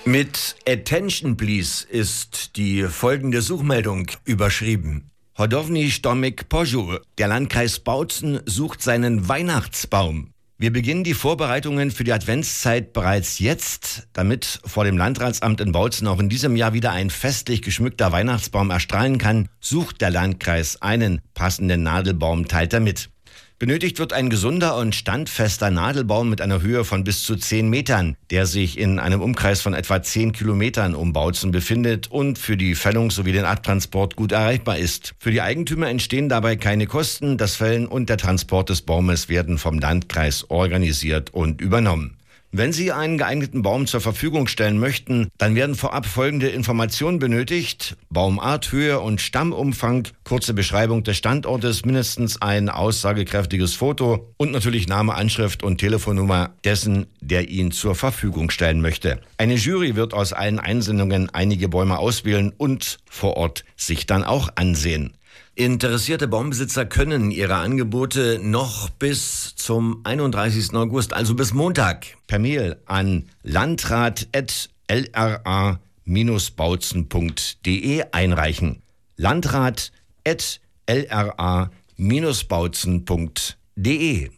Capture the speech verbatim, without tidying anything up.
Mit Attention please ist die folgende Suchmeldung überschrieben. Hodowni Stomik Pozior. Der Landkreis Bautzen sucht seinen Weihnachtsbaum. Wir beginnen die Vorbereitungen für die Adventszeit bereits jetzt, damit vor dem Landratsamt in Bautzen auch in diesem Jahr wieder ein festlich geschmückter Weihnachtsbaum erstrahlen kann, sucht der Landkreis einen passenden Nadelbaum, teilt er mit. Benötigt wird ein gesunder und standfester Nadelbaum mit einer Höhe von bis zu zehn Metern, der sich in einem Umkreis von etwa zehn Kilometern um Bautzen befindet und für die Fällung sowie den Abtransport gut erreichbar ist. Für die Eigentümer entstehen dabei keine Kosten. Das Fällen und der Transport des Baumes werden vom Landkreis organisiert und übernommen. Wenn Sie einen geeigneten Baum zur Verfügung stellen möchten, dann werden vorab folgende Informationen benötigt: Baumart, Höhe und Stammumfang, kurze Beschreibung des Standortes, mindestens ein aussagekräftiges Foto und natürlich Name, Anschrift und Telefonnummer dessen, der ihn zur Verfügung stellen möchte. Eine Jury wird aus allen Einsendungen einige Bäume auswählen und vor Ort sich dann auch ansehen. Interessierte Baumbesitzer können ihre Angebote noch bis zum einunddreißigsten August, also bis Montag, per Mail an landrat at l r a dash bautzen punkt d e einreichen. landrat at l r a dash bautzen punkt d e